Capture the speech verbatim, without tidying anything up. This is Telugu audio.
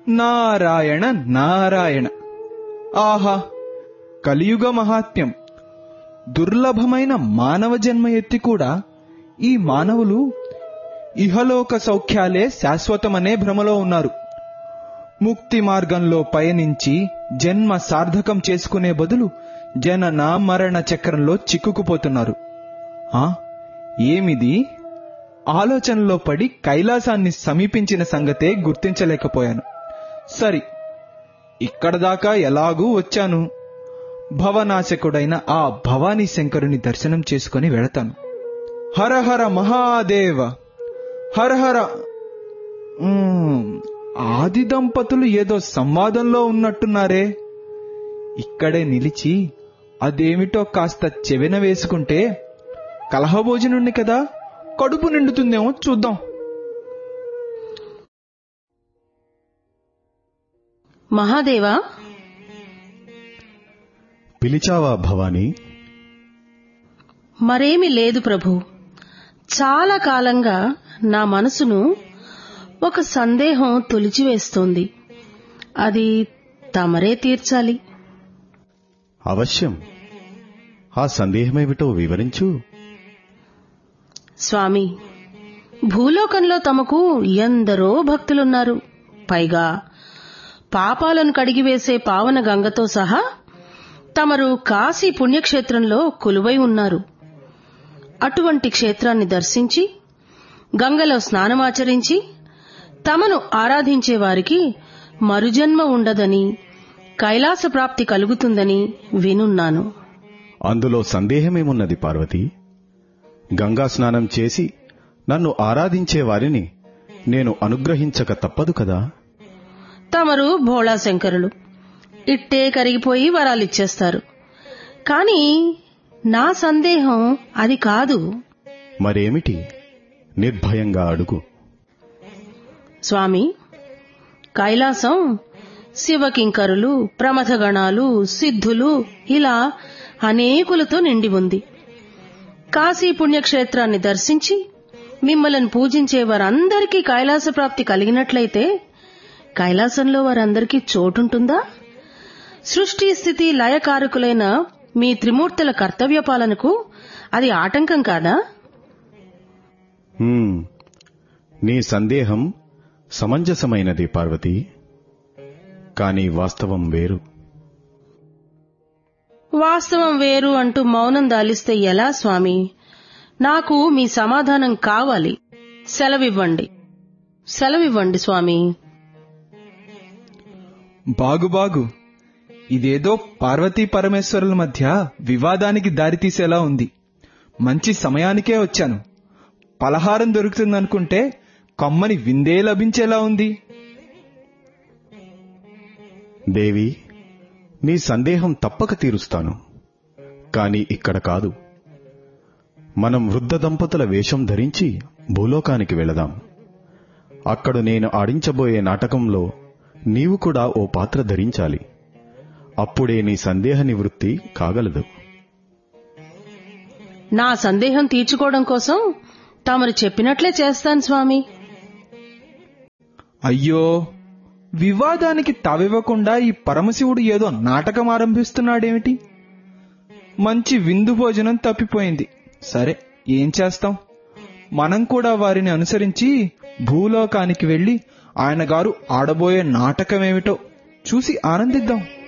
నారాయణ నారాయణ. ఆహా, కలియుగ మహాత్మ్యం. దుర్లభమైన మానవ జన్మ ఎత్తి కూడా ఈ మానవులు ఇహలోక సౌఖ్యాలే శాశ్వతమనే భ్రమలో ఉన్నారు. ముక్తి మార్గంలో పయనించి జన్మ సార్థకం చేసుకునే బదులు జనన మరణ చక్రంలో చిక్కుకుపోతున్నారు. ఆ ఏమిది? ఆలోచనలో పడి కైలాసాన్ని సమీపించిన సంగతే గుర్తించలేకపోయాను. సరి, ఇక్కడ దాకా ఎలాగూ వచ్చాను. భవనాశకుడైన ఆ భవానీ శంకరుని దర్శనం చేసుకుని వెళతాను. హరహర మహాదేవ, హరహర. ఆది దంపతులు ఏదో సంవాదంలో ఉన్నట్టున్నారే. ఇక్కడే నిలిచి అదేమిటో కాస్త చెవిన వేసుకుంటే కలహభోజనుణ్ణి కదా, కడుపు నిండుతుందేమో చూద్దాం. మహాదేవా, పిలిచావా భవానీ? మరేమి లేదు ప్రభు. చాలా కాలంగా నా మనసును ఒక సందేహం తొలిచివేస్తోంది. అది తమరే తీర్చాలి. అవశ్యం. ఆ సందేహమేమిటో వివరించు. స్వామి, భూలోకంలో తమకు ఎందరో భక్తులున్నారు. పైగా పాపాలను కడిగివేసే పావన గంగతో సహా తమరు కాశీ పుణ్యక్షేత్రంలో కొలువై ఉన్నారు. అటువంటి క్షేత్రాన్ని దర్శించి గంగలో స్నానమాచరించి తమను ఆరాధించే వారికి మరుజన్మ ఉండదని, కైలాస ప్రాప్తి కలుగుతుందని వినున్నాను. అందులో సందేహమేమున్నది పార్వతీ? గంగా స్నానం చేసి నన్ను ఆరాధించే వారిని నేను అనుగ్రహించక తప్పదు కదా. తమరు భోళాశంకరులు, ఇట్టే కరిగిపోయి వరాలిచ్చేస్తారు. కాని నా సందేహం అది కాదు. మరేమిటి? నిర్భయంగా అడుగు. స్వామి, కైలాసం శివకింకరులు, ప్రమథగణాలు, సిద్ధులు ఇలా అనేకులతో నిండి ఉంది. కాశీ పుణ్యక్షేత్రాన్ని దర్శించి మిమ్మల్ని పూజించే వారందరికీ కైలాస ప్రాప్తి కలిగినట్లయితే కైలాసంలో వారందరికీ చోటుంటుందా? సృష్టి స్థితి లయకారకులైన మీ త్రిమూర్తుల కర్తవ్య పాలనకు అది ఆటంకం కాదా? నీ సందేహం సమంజసమైనది పార్వతీ. కాని వాస్తవం వేరు. వాస్తవం వేరు అంటూ మౌనం దాలిస్తే ఎలా స్వామి? నాకు మీ సమాధానం కావాలి. సెలవివ్వండి, సెలవివ్వండి స్వామి. బాగు బాగు, ఇదేదో పార్వతీ పరమేశ్వరుల మధ్య వివాదానికి దారితీసేలా ఉంది. మంచి సమయానికే వచ్చాను. పలహారం దొరుకుతుందనుకుంటే కమ్మని విందే లభించేలా ఉంది. దేవి, నీ సందేహం తప్పక తీరుస్తాను. కాని ఇక్కడ కాదు. మనం వృద్ధ దంపతుల వేషం ధరించి భూలోకానికి వెళదాం. అక్కడ నేను ఆడించబోయే నాటకంలో నీవు కూడా ఓ పాత్ర ధరించాలి. అప్పుడే నీ సందేహ నివృత్తి కాగలదు. నా సందేహం తీర్చుకోవడం కోసం తమరు చెప్పినట్లే చేస్తాను స్వామి. అయ్యో, వివాదానికి తావివ్వకుండా ఈ పరమశివుడు ఏదో నాటకం ఆరంభిస్తున్నాడేమిటి? మంచి విందు భోజనం తప్పిపోయింది. సరే, ఏం చేస్తాం? మనం కూడా వారిని అనుసరించి భూలోకానికి వెళ్లి ఆయన గారు ఆడబోయే నాటకమేమిటో చూసి ఆనందిద్దాం.